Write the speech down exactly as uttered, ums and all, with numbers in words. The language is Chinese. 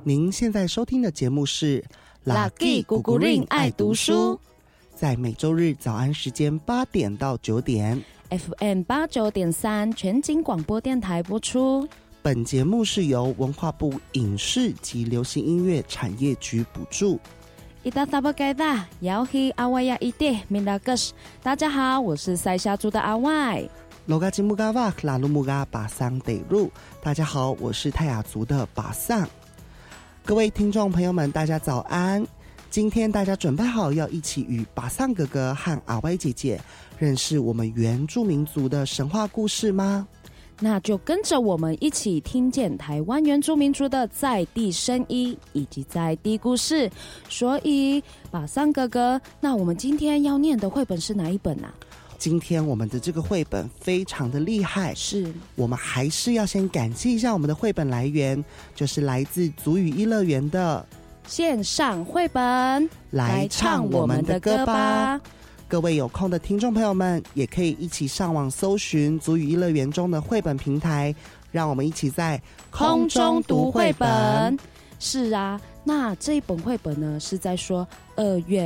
您现在收听的节目是拉基咕咕令爱读书， 在每周日早安时间八点到九点 F M 八九点三全景广播电台播出。 本节目是由文化部影视及流行音乐产业局补助。 伊达达布盖达，摇嘿阿外呀一碟米拉格什。大家好，我是塞夏族的阿外。 罗嘎吉木嘎瓦拉鲁木嘎巴桑得入。大家好，我是泰雅族的巴桑。各位听众朋友们，大家早安。今天大家准备好要一起与巴桑哥哥和阿歪姐姐认识我们原住民族的神话故事吗？ 那就跟着我们一起听见台湾原住民族的在地声音以及在地故事。所以巴桑哥哥，那我们今天要念的绘本是哪一本啊？ 今天我们的这个绘本非常的厉害， 是我们还是要先感谢一下我们的绘本来源，就是来自族语一乐园的线上绘本， 来唱我们的歌吧。各位有空的听众朋友们，也可以一起上网搜寻族语一乐园中的绘本平台，让我们一起在空中读绘本。 是啊，那这一本绘本呢，是在说二月